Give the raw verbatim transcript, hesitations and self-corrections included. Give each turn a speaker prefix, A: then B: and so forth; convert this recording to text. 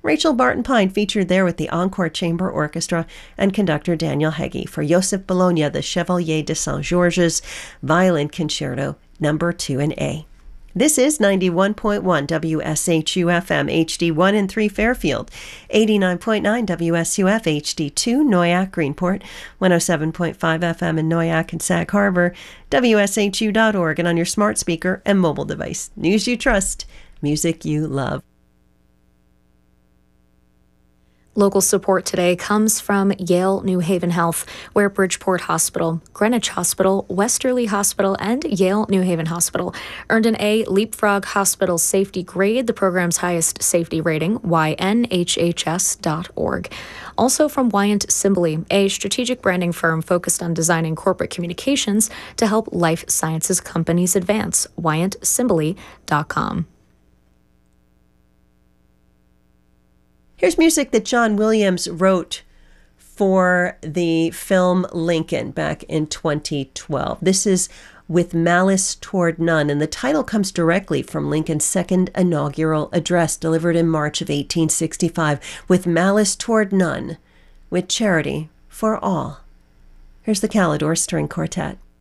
A: Rachel Barton Pine featured there with the Encore Chamber Orchestra and conductor Daniel Heggie for Joseph Bologna, the Chevalier de Saint-Georges Violin Concerto Number two in A. This is ninety-one point one W S H U F M H D one and three Fairfield, eighty-nine point nine W S U F H D two Noyak Greenport, one oh seven point five F M in Noyak and Sag Harbor, W S H U dot org, and on your smart speaker and mobile device. News you trust, music you love.
B: Local support today comes from Yale New Haven Health, where Bridgeport Hospital, Greenwich Hospital, Westerly Hospital, and Yale New Haven Hospital earned an A Leapfrog Hospital Safety Grade, the program's highest safety rating, Y N H H S dot org. Also from Wyant Simbly, a strategic branding firm focused on designing corporate communications to help life sciences companies advance, wyant simbly dot com.
A: Here's music that John Williams wrote for the film Lincoln back in twenty twelve. This is With Malice Toward None, and the title comes directly from Lincoln's second inaugural address delivered in March of eighteen sixty-five. With malice toward none, with charity for all. Here's the Calidore String Quartet.